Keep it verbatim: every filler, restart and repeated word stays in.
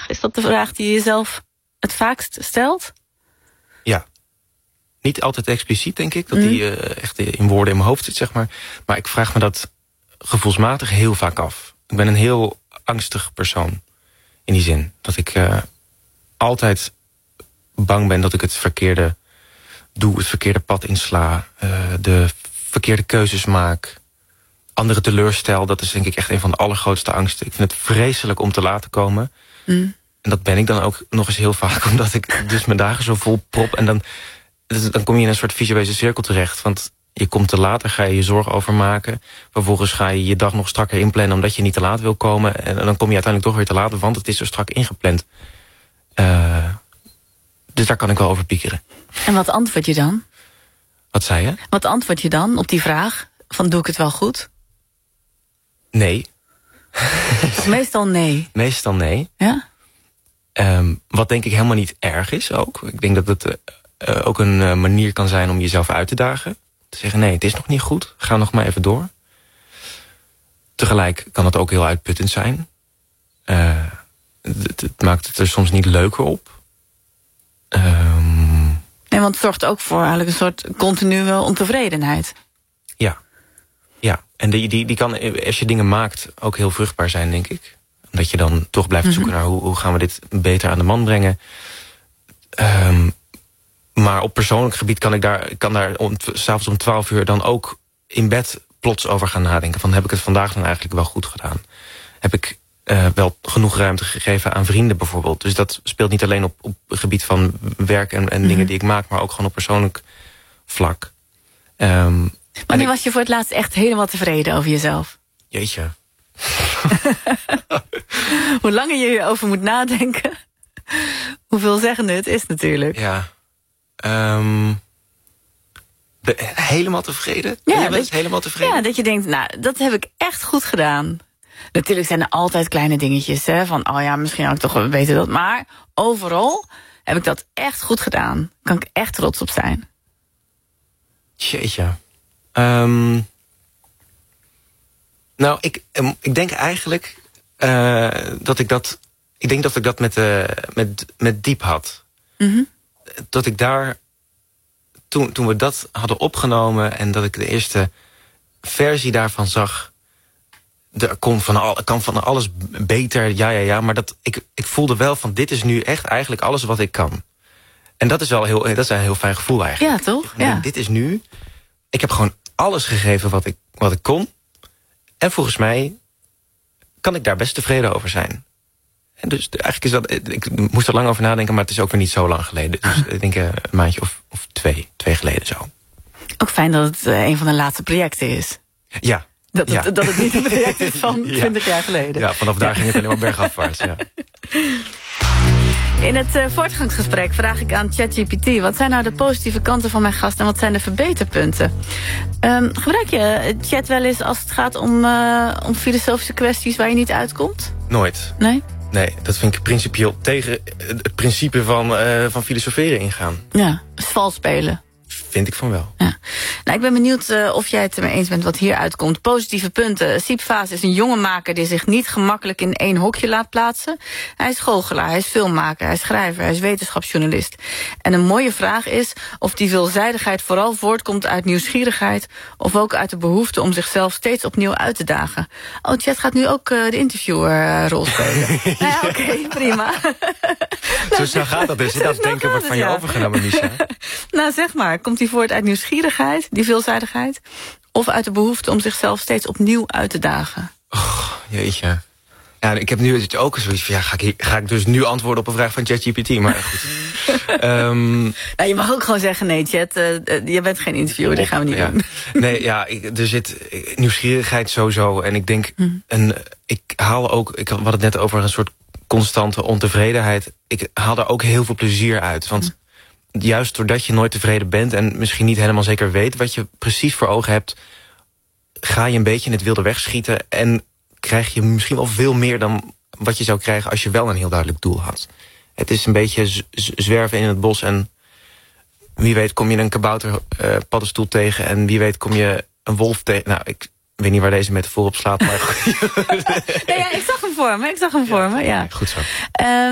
vraag? Is dat de vraag die je jezelf het vaakst stelt? Ja. Niet altijd expliciet, denk ik. Dat mm. die uh, echt in woorden in mijn hoofd zit, zeg maar. Maar ik vraag me dat gevoelsmatig heel vaak af. Ik ben een heel angstig persoon. In die zin. Dat ik uh, altijd bang ben dat ik het verkeerde doe. Het verkeerde pad insla. Uh, de verkeerde keuzes maak. Anderen teleurstel. Dat is denk ik echt een van de allergrootste angsten. Ik vind het vreselijk om te laten komen. Mm. En dat ben ik dan ook nog eens heel vaak. Omdat ik dus mijn dagen zo vol prop. En dan, dan kom je in een soort visueuze cirkel terecht. Want je komt te laat, daar ga je je zorgen over maken. Vervolgens ga je je dag nog strakker inplannen omdat je niet te laat wil komen. En dan kom je uiteindelijk toch weer te laat, want het is zo strak ingepland. Uh, dus daar kan ik wel over piekeren. En wat antwoord je dan? Wat zei je? Wat antwoord je dan op die vraag van doe ik het wel goed? Nee. Meestal nee. Meestal nee. Ja? Um, wat denk ik helemaal niet erg is ook. Ik denk dat het uh, ook een uh, manier kan zijn om jezelf uit te dagen. Te zeggen, nee, het is nog niet goed. Ga nog maar even door. Tegelijk kan het ook heel uitputtend zijn. Uh, het, het maakt het er soms niet leuker op. Um... Nee, want het zorgt ook voor eigenlijk een soort continue ontevredenheid. Ja. Ja, en die, die, die kan, als je dingen maakt, ook heel vruchtbaar zijn, denk ik. Omdat je dan toch blijft mm-hmm. zoeken naar hoe, hoe gaan we dit beter aan de man brengen. Um, Maar op persoonlijk gebied kan ik daar, kan daar om, 's avonds om twaalf uur dan ook in bed plots over gaan nadenken. Van heb ik het vandaag dan eigenlijk wel goed gedaan? Heb ik uh, wel genoeg ruimte gegeven aan vrienden bijvoorbeeld? Dus dat speelt niet alleen op, op het gebied van werk en, en mm-hmm. dingen die ik maak, maar ook gewoon op persoonlijk vlak. Um, Wanneer was je voor het laatst echt helemaal tevreden over jezelf? Jeetje. Hoe langer je erover moet nadenken, hoe veelzeggender het is natuurlijk. Ja. Um, de, helemaal tevreden? Ja, ben je dat, helemaal tevreden? Ja, dat je denkt, nou, dat heb ik echt goed gedaan. Natuurlijk zijn er altijd kleine dingetjes, hè, van, oh ja, misschien had ik toch wel beter dat. Maar overal heb ik dat echt goed gedaan. Kan ik echt trots op zijn. Jeetje. Um, nou, ik, um, ik denk eigenlijk uh, dat ik dat... Ik denk dat ik dat met, uh, met, met Diep had. Mm-hmm. Dat ik daar, toen, toen we dat hadden opgenomen en dat ik de eerste versie daarvan zag, er kon van, al, kan van alles beter, ja, ja, ja, maar dat, ik, ik voelde wel van dit is nu echt eigenlijk alles wat ik kan. En dat is wel heel, dat is een heel fijn gevoel eigenlijk. Ja, toch? Ja. Ja. Dit is nu, ik heb gewoon alles gegeven wat ik, wat ik kon. En volgens mij kan ik daar best tevreden over zijn. En dus eigenlijk is dat, ik moest er lang over nadenken, maar het is ook weer niet zo lang geleden. Dus ik denk een maandje of, of twee, twee geleden zo. Ook fijn dat het een van de laatste projecten is. Ja. Dat het, ja. dat het niet een project is van ja. twintig jaar geleden. Ja, vanaf daar ja. ging het alleen maar bergafwaarts. Ja. In het uh, voortgangsgesprek vraag ik aan ChatGPT, wat zijn nou de positieve kanten van mijn gast en wat zijn de verbeterpunten? Um, gebruik je chat wel eens als het gaat om, uh, om filosofische kwesties waar je niet uitkomt? Nooit. Nee? Nee, dat vind ik principieel tegen het principe van, uh, van filosoferen ingaan. Ja, dus vals spelen. Vind ik van wel. Ja. Nou, ik ben benieuwd uh, of jij het ermee eens bent wat hier uitkomt. Positieve punten. Siep Vaas is een jongenmaker die zich niet gemakkelijk in één hokje laat plaatsen. Hij is goochelaar, hij is filmmaker, hij is schrijver, hij is wetenschapsjournalist. En een mooie vraag is of die veelzijdigheid vooral voortkomt uit nieuwsgierigheid of ook uit de behoefte om zichzelf steeds opnieuw uit te dagen. Oh, Chat gaat nu ook uh, de interviewerrol spelen. Nou ja, oké, okay, prima. Zo snel gaat dat dus. Dat denken wordt van je ja. overgenomen, Misha. Nou, zeg maar, komt die voort uit nieuwsgierigheid, die veelzijdigheid, of uit de behoefte om zichzelf steeds opnieuw uit te dagen? Oh, jeetje. Ja, ik heb nu ook zoiets van, ja, ga ik, ga ik dus nu antwoorden op een vraag van ChatGPT, maar goed. um, nou, je mag ook gewoon zeggen, nee, Chat, uh, uh, je bent geen interviewer, die gaan we niet ja. doen. Nee, ja, ik, er zit nieuwsgierigheid sowieso. En ik denk, hm. en ik haal ook, ik had het net over een soort constante ontevredenheid. Ik haal er ook heel veel plezier uit, want hm. juist doordat je nooit tevreden bent en misschien niet helemaal zeker weet wat je precies voor ogen hebt, ga je een beetje in het wilde wegschieten en krijg je misschien wel veel meer dan wat je zou krijgen als je wel een heel duidelijk doel had. Het is een beetje z- zwerven in het bos en wie weet kom je een kabouter uh, paddenstoel tegen en wie weet kom je een wolf tegen. Nou, ik weet niet waar deze metafoor op slaat, maar nee, ja, ik zag hem voor me, ik zag hem voor me, ja. Goed zo. Uh,